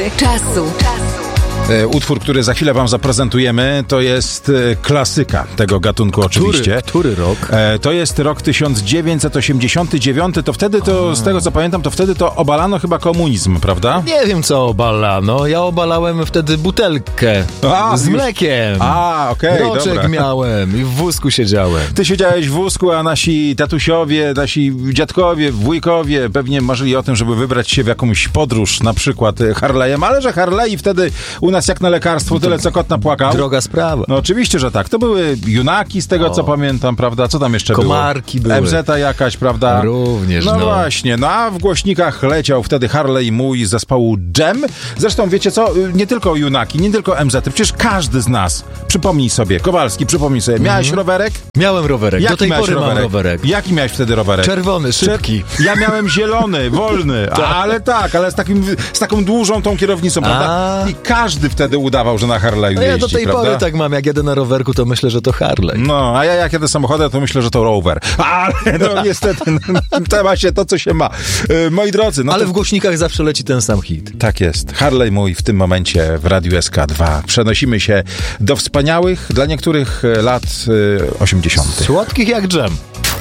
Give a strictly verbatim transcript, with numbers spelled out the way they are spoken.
Czasu. Utwór, który za chwilę wam zaprezentujemy, to jest klasyka tego gatunku oczywiście. Który, który rok? To jest rok tysiąc dziewięćset osiemdziesiąty dziewiąty, to wtedy to, z tego co pamiętam, to wtedy to obalano chyba komunizm, prawda? Nie wiem co obalano, ja obalałem wtedy butelkę A, z już... mlekiem. A, okej, okay, Roczek dobra. miałem i w wózku siedziałem. Ty siedziałeś w wózku, a nasi tatusiowie, nasi dziadkowie, wujkowie pewnie marzyli o tym, żeby wybrać się w jakąś podróż, na przykład Harley'em, ale że Harley wtedy u nas jak na lekarstwo, tyle co kot napłakał. Droga sprawa. No oczywiście, że tak. To były junaki, z tego o. co pamiętam, prawda? Co tam jeszcze Komarki było? były. M Z jakaś, prawda? Również, no. no. właśnie. No a w głośnikach leciał wtedy Harley mój z zespołu Dżem. Zresztą wiecie co? Nie tylko junaki, nie tylko M Z. Przecież każdy z nas, przypomnij sobie, Kowalski, przypomnij sobie, miałeś mm. rowerek? Miałem rowerek. Jaki Do tej pory rowerek? mam rowerek. Jaki miałeś wtedy rowerek? Czerwony, szybki. Ja miałem zielony, wolny. Ale tak, ale z, takim, z taką dłużą tą kierownicą, prawda? A. I każdy wtedy udawał, że na Harley No ja jeździ, do tej prawda? pory tak mam, jak jedę na rowerku, to myślę, że to Harley. No, a ja jak jadę samochodem, to myślę, że to rower. Ale no niestety, trzeba się to, co się ma. E, moi drodzy, no Ale to... w głośnikach zawsze leci ten sam hit. Tak jest. Harley mój w tym momencie w Radiu S K dwa. Przenosimy się do wspaniałych, dla niektórych lat osiemdziesiątych. Słodkich jak dżem.